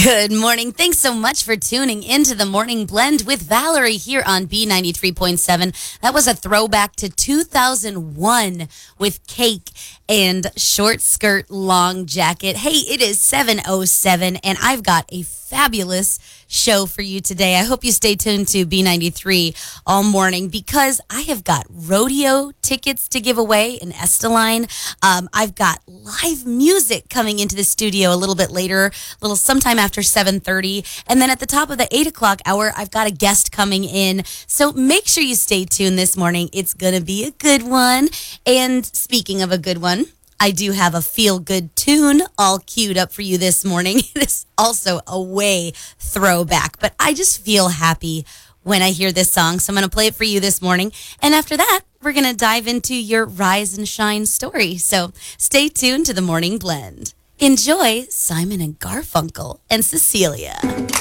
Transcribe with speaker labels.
Speaker 1: Good morning. Thanks so much for tuning into the Morning Blend with Valerie here on B93.7. That was a throwback to 2001 with Cake and Short Skirt Long Jacket. Hey, it is 7:07 and I've got a fabulous show for you today. I hope you stay tuned to B93 all morning because I have got rodeo tickets to give away in Esteline. I've got live music coming into the studio a little bit later, sometime after 7:30. And then at the top of the 8 o'clock hour, I've got a guest coming in. So make sure you stay tuned this morning. It's going to be a good one. And speaking of a good one, I do have a feel-good tune all queued up for you this morning. It is also a way throwback, but I just feel happy when I hear this song, so I'm going to play it for you this morning. And after that, we're going to dive into your Rise and Shine story. So stay tuned to the Morning Blend. Enjoy Simon and Garfunkel and Cecilia.